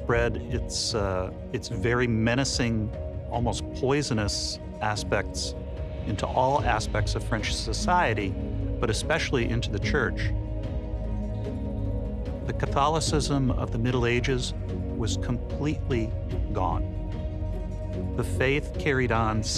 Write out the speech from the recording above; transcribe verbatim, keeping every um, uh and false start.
spread its, uh, its very menacing, almost poisonous aspects into all aspects of French society, but especially into the church. The Catholicism of the Middle Ages was completely gone. The faith carried on